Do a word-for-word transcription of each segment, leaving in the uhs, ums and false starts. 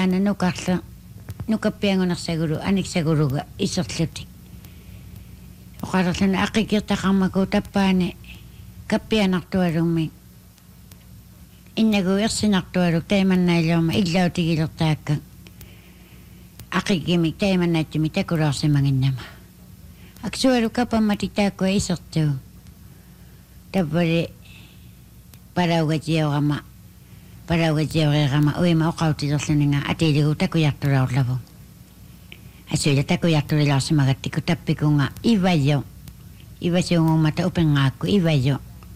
taana nukarla nukappiangunersagulu aniksaguruga iserlutik oqarerluna aqikirtaqarmaku tappaani kappianartualummi innagu ersinartualuk taimannailluarma illautigilерtaакка aqikimik taimannaatimi takulaarsimanginnama aksualu kapammati taakkua isertuu tappali palaugatiorama palaugatioriorama uima oqautilerluninga atiiligu takuyartulaurlavu asuila takuyartulilaarsimagattiku tappikunga ivayo ivasiungummata upengaakku ivayo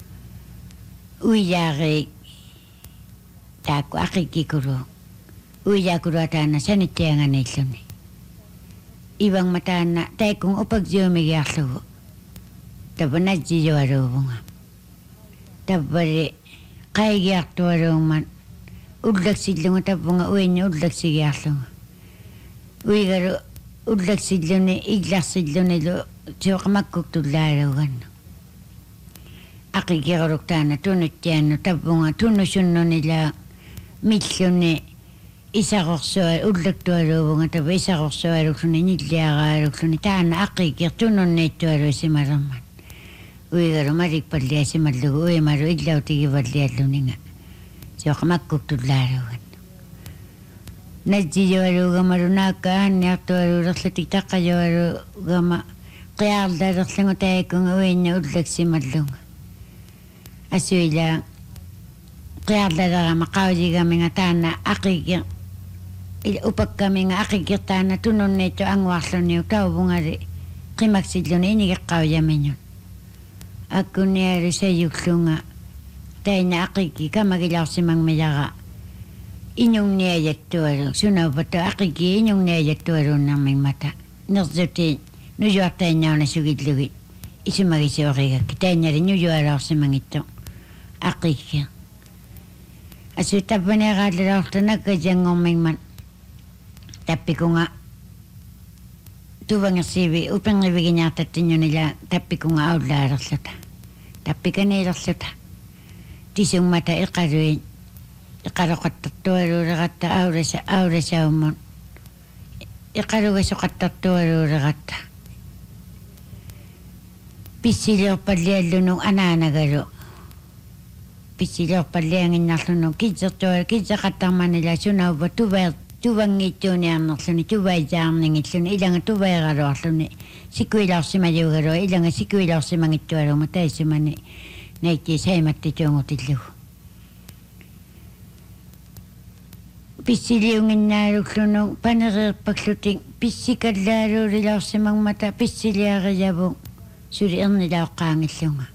uiyaari taakku aqikikulu uiyaakulu taana sanittianganiilluni ivangma taana taikkun upagsiumigiarlugu tappa natsijualuuvunga tappali qaigiartualuumman ullaksillunga tappunga uinni ullaksigiarlunga uigalu ullaksilluni iglarsillunilu tiuqamakkuktullaaluugannu aqikiruluk taana tunuttiannu tappunga tunnusunnunila milluni isaqorsua ullaktualuuvunga tappa isaqorsualukluni nilliaraalukluni taana aqikir tunnunniittualuisimalerman uigalu malikpalliasimallugu uimalu illautigivallиаллунинга сиоқамаккуктуллаалуган наджиюалугамалу нааккаанниартуалуулерлатик таққажуалугама қиаарлалерлугу тааккунга уинна уллаксималлунга асуила қиаарлалерама қаулигаминга таана ақиги ил упаккаминга ақигиртаана тунунниитту ангуарлуниу таувунгали қимаксиллуни инигеққауяминун аккуниалу саюклунга тайна ақики камагилаарсимангмияра инунгниаяттуалу сунаупата ақики инунгниаяттуалууннармигмата нерзути нужуартайнауна сугиллуги исумагисуоригакки тайнали нужуалаарсимангитту ақики асу таппанерааллаортунакка жангормигман таппикунга тувангерсиви упенгивигиниартаттиннунила таппикунга ауллаалерлута таппиканеилерлута тисуммата иқалуин иқалоқаттартуалуулератта ауласа ауласауммун иқалугасоқаттартуалуулератта писсилиорпаллиаллуну анаанагалу писсилиорпаллиангиннарлуну китсертуал китсеқаттарманила сунаува тувер тувангиттуниарнерлуни туваисаарнингиллуни иланга туваералуарлуни сикуилаарсималугалуа иланга сикуилаарсимангиттуалума таисумани наикки сайматтитунгутиллугу писсилиунгиннаалуклуну панериерпаклутик писсикаллаалуулилаарсимангмата писсилиарияву сули ернилаоққаангиллунга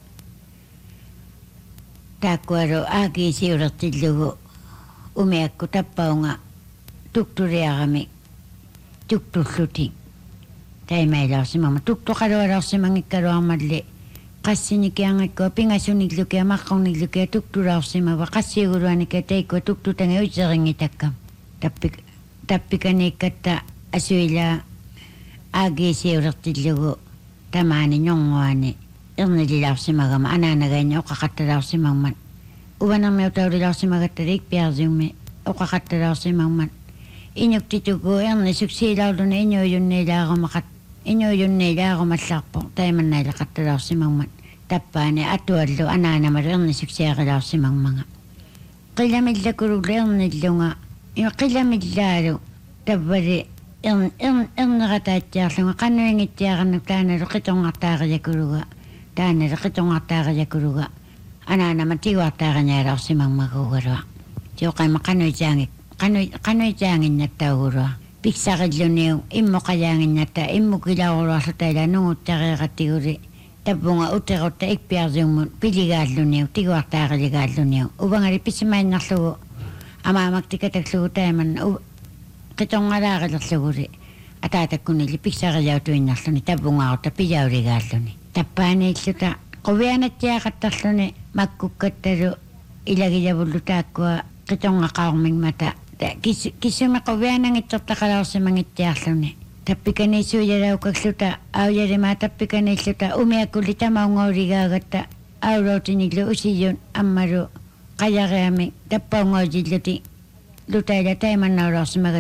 тааккуалу аакисиулертиллугу умиакку таппаунга туктулиарами туктуллути таймайлаарсимама туктоқалуалаарсимангиккалуармалли qassinikkiangakku pingasuniglukkia maqqorniglukkia tuktulаарsimava qassiuguluanikka taikku tuktutanga utseringitakka tappik tappikaniikkatta asuila aagiisiulertillugu tamaani njornguani ernililaarsimagama anaanagaini oqaqattalaarsimagman uvanermiutaulilaarsimagattalik piarsiummi oqaqattalaarsimagman inuktituku erni suksiilaauluna inuujunniilaaramaqat inuujunniilaarumallarpo taimannailaqattalaarsimagman tappaani atuallu anaanamalu erni suksiaqilaarsimagmanga qilamillakululla ernillunga iqqilamillaalu tappali ern ern ernerataattiarlunga qannuingittiaqarnuk taanalu qitongartaariakuluga taanalu qitongartaariakuluga anaanama tiguartaariñaalaarsimagmaguugalua tioqaima qanuitaangik qanu qanuitaanginnattaugalua piksarilluniu immoqajaanginnatta immukilaaruarlutaila nunguttareeqattiguli tappunga uterutta ikpiarsiummun piligaalluniu tiguartaariligaalluniu uvangali pisimainnerlugu amaamaktikatakllugu taimanna qitongalaaqilerluguli ataatakkunili piksariljautuinnarluni tappungaarutta pijauligaalluni tappaaniilluta quvianattiaqattarluni makkukkattalu ilagijavullu taakkua qitongaqaarmingmata kisumi quvianangittortaqalaarsimangittiarluni tappikaniisuujalaukaksluta aujalimaa tappikaniilluta umiakkulli tamaungaurigaagatta aulootinillu usiyun ammalu qajariami tappaungaujilluti lutaila taimannaulaarsimagat